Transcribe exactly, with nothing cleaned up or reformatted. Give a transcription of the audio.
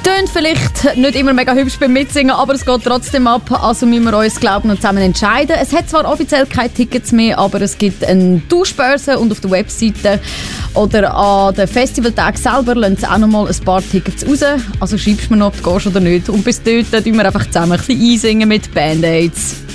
Tönt vielleicht nicht immer mega hübsch beim Mitsingen, aber es geht trotzdem ab. Also müssen wir uns glauben und zusammen entscheiden. Es hat zwar offiziell keine Tickets mehr, aber es gibt eine Tauschbörse und auf der Webseite oder an den Festivaltag selber lassen sie auch noch mal ein paar Tickets raus. Also schreibst du mir noch, ob du gehst oder nicht. Und bis dort tun wir einfach zusammen ein bisschen einsingen mit Band-Aids.